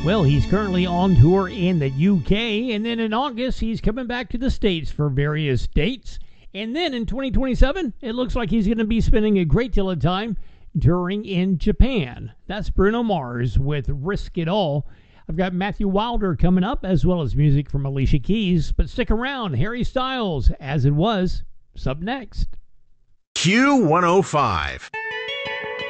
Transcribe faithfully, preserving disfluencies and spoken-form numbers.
Well, he's currently on tour in the U K, and then in August, he's coming back to the States for various dates. And then in twenty twenty-seven, it looks like he's going to be spending a great deal of time touring in Japan. That's Bruno Mars with Risk It All. I've got Matthew Wilder coming up, as well as music from Alicia Keys. But stick around, Harry Styles, As It Was, is up next. Q one oh five.